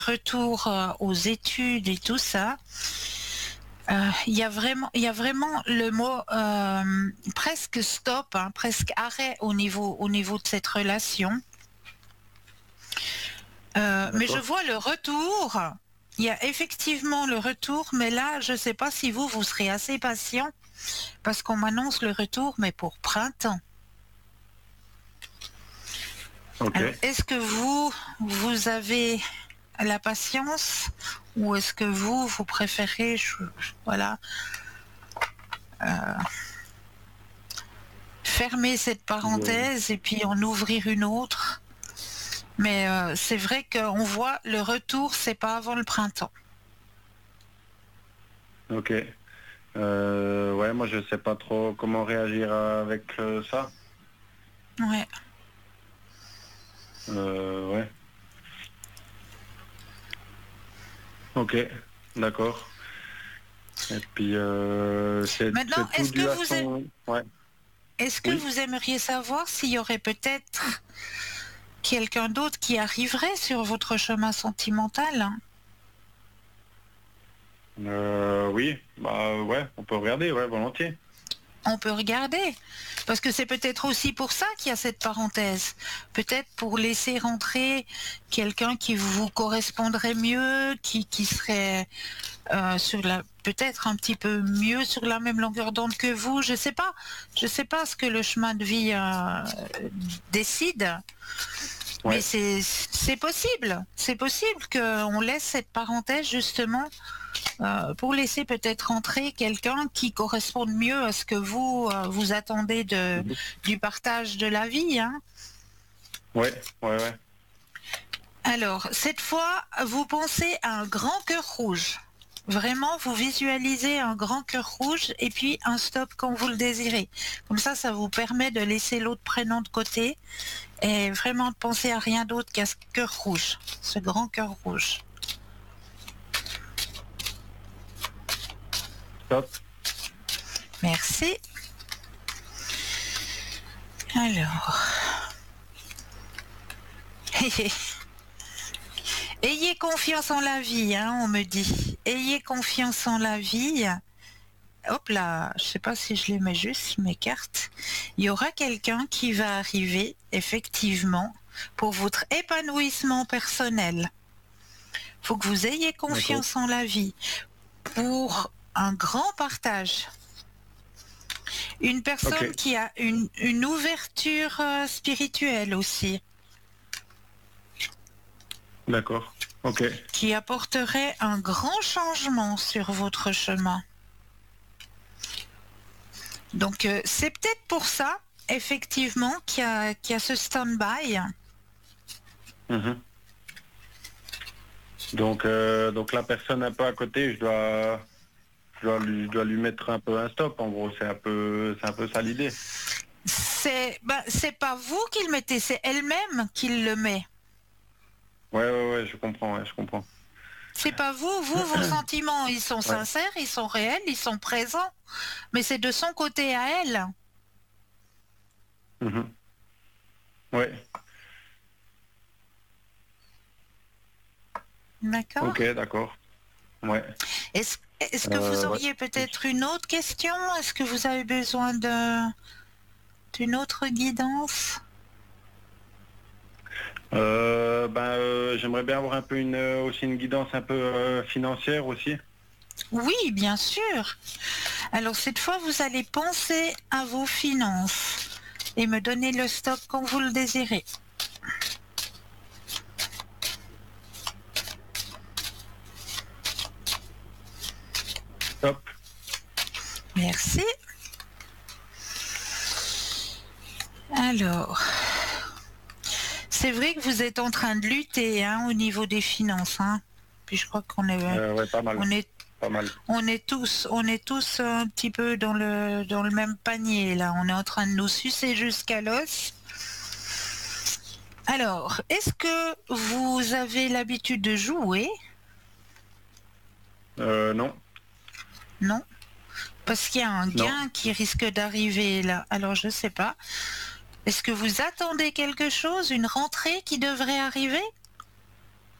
retour aux études et tout ça, il y a vraiment le mot presque stop, hein, presque arrêt au niveau de cette relation. Mais je vois le retour. Il y a effectivement le retour, mais là, je ne sais pas si vous serez assez patient, parce qu'on m'annonce le retour, mais pour printemps. Ok. Alors, est-ce que vous avez la patience, ou est-ce que vous préférez, voilà, fermer cette parenthèse et puis en ouvrir une autre? Mais c'est vrai qu'on voit le retour, c'est pas avant le printemps. Ok. Ouais, moi je sais pas trop comment réagir avec ça. Ouais. Ouais. Ok, d'accord. Et puis Maintenant, c'est tout dû à son... Ouais. Est-ce que Oui. vous aimeriez savoir s'il y aurait peut-être quelqu'un d'autre qui arriverait sur votre chemin sentimental? Oui, bah ouais, on peut regarder, ouais, volontiers. On peut regarder, parce que c'est peut-être aussi pour ça qu'il y a cette parenthèse. Peut-être pour laisser rentrer quelqu'un qui vous correspondrait mieux, qui serait peut-être un petit peu mieux sur la même longueur d'onde que vous. Je sais pas ce que le chemin de vie décide. Ouais. Mais c'est possible. C'est possible qu'on laisse cette parenthèse justement pour laisser peut-être entrer quelqu'un qui corresponde mieux à ce que vous attendez du partage de la vie. Hein. Ouais. Alors, cette fois, vous pensez à un grand cœur rouge. Vraiment, vous visualisez un grand cœur rouge et puis un stop quand vous le désirez. Comme ça vous permet de laisser l'autre prénom de côté et vraiment de penser à rien d'autre qu'à ce cœur rouge, ce grand cœur rouge. Top. Merci. Alors. Ayez confiance en la vie, hein, on me dit. Ayez confiance en la vie. Hop là, je sais pas si je les mets juste, mes cartes. Il y aura quelqu'un qui va arriver, effectivement, pour votre épanouissement personnel. Il faut que vous ayez confiance en la vie pour un grand partage. Une personne qui a une ouverture spirituelle aussi. D'accord. Ok. Qui apporterait un grand changement sur votre chemin. Donc c'est peut-être pour ça, effectivement, qu'il y a ce stand-by. Donc la personne un peu à côté, je dois lui mettre un peu un stop. En gros, c'est un peu ça l'idée. C'est pas vous qui le mettez, c'est elle-même qui le met. Ouais, je comprends. C'est pas vous, vos sentiments, ils sont sincères, ils sont réels, ils sont présents, mais c'est de son côté à elle. Ouais. D'accord. Ok, d'accord. Ouais. Est-ce que vous auriez peut-être une autre question? Est-ce que vous avez besoin d'une autre guidance? J'aimerais bien avoir un peu aussi une guidance un peu financière aussi. Oui, bien sûr. Alors cette fois, vous allez penser à vos finances et me donner le stop quand vous le désirez. Top. Merci. Alors, c'est vrai que vous êtes en train de lutter au niveau des finances. Hein. Puis je crois qu'on est, pas mal. Pas mal. On est tous un petit peu dans le même panier là. On est en train de nous sucer jusqu'à l'os. Alors, est-ce que vous avez l'habitude de jouer? Non. Non. Parce qu'il y a un gain qui risque d'arriver là. Alors, je sais pas. Est-ce que vous attendez quelque chose, une rentrée qui devrait arriver?